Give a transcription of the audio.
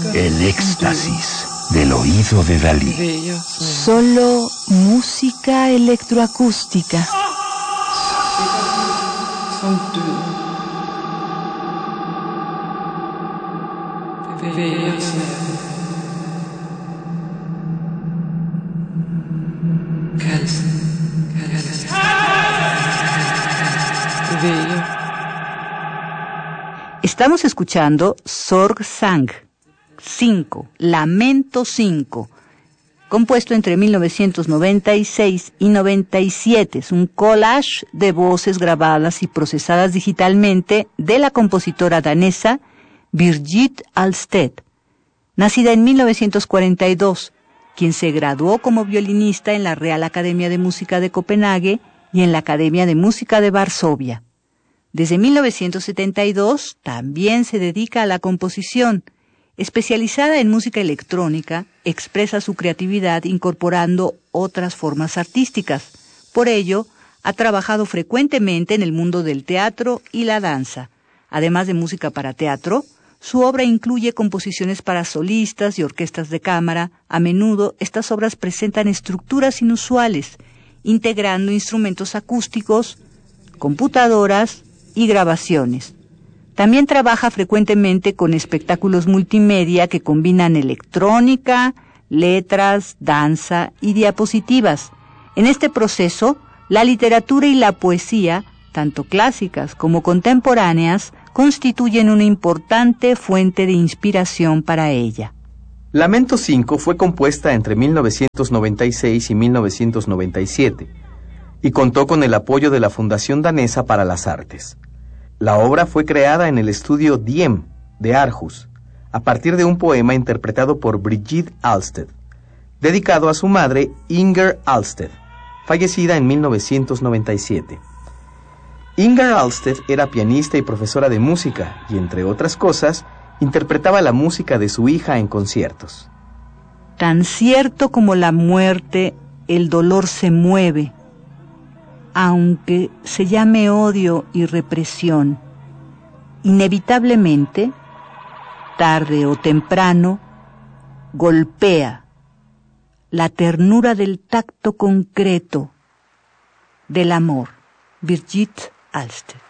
El éxtasis del oído de Dalí. Solo música electroacústica. Estamos escuchando Sorgsang 5, Lamento 5, compuesto entre 1996 y 97. Es un collage de voces grabadas y procesadas digitalmente de la compositora danesa Birgit Alstedt, nacida en 1942, quien se graduó como violinista en la Real Academia de Música de Copenhague y en la Academia de Música de Varsovia. Desde 1972 también se dedica a la composición. Especializada en música electrónica, expresa su creatividad incorporando otras formas artísticas. Por ello, ha trabajado frecuentemente en el mundo del teatro y la danza. Además de música para teatro, su obra incluye composiciones para solistas y orquestas de cámara. A menudo, estas obras presentan estructuras inusuales, integrando instrumentos acústicos, computadoras y grabaciones. También trabaja frecuentemente con espectáculos multimedia que combinan electrónica, letras, danza y diapositivas. En este proceso, la literatura y la poesía, tanto clásicas como contemporáneas, constituyen una importante fuente de inspiración para ella. Lamento 5 fue compuesta entre 1996 y 1997 y contó con el apoyo de la Fundación Danesa para las Artes. La obra fue creada en el estudio Diem de Aarhus, a partir de un poema interpretado por Birgit Alstedt, dedicado a su madre Inger Alstedt, fallecida en 1997. Inger Alstedt era pianista y profesora de música y, entre otras cosas, interpretaba la música de su hija en conciertos. Tan cierto como la muerte, el dolor se mueve, aunque se llame odio y represión. Inevitablemente, tarde o temprano, golpea la ternura del tacto concreto del amor. Birgit Alstedt.